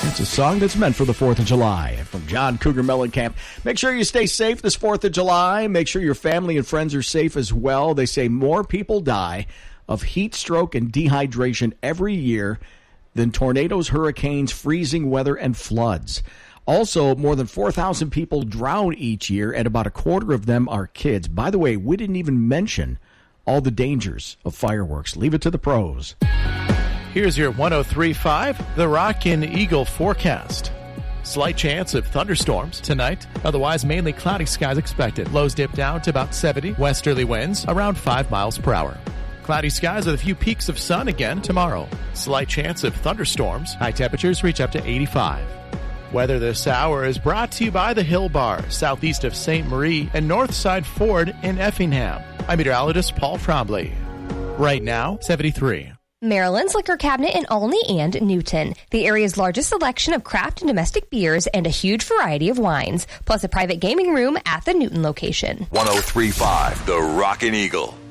It's a song that's meant for the 4th of July from John Cougar Mellencamp. Make sure you stay safe this 4th of July. Make sure your family and friends are safe as well. They say more people die of heat stroke and dehydration every year than tornadoes, hurricanes, freezing weather, and floods. Also, more than 4,000 people drown each year, and about a quarter of them are kids. By the way, we didn't even mention all the dangers of fireworks. Leave it to the pros. Here's your 103.5, the Rockin' Eagle forecast. Slight chance of thunderstorms tonight. Otherwise, mainly cloudy skies expected. Lows dip down to about 70. Westerly winds around 5 miles per hour. Cloudy skies with a few peaks of sun again tomorrow. Slight chance of thunderstorms. High temperatures reach up to 85. Weather this hour is brought to you by the Hill Bar, southeast of St. Marie and Northside Ford in Effingham. I'm meteorologist Paul Trombley. Right now, 73. Maryland's Liquor Cabinet in Olney and Newton. The area's largest selection of craft and domestic beers and a huge variety of wines, plus a private gaming room at the Newton location. 103.5, the Rockin' Eagle.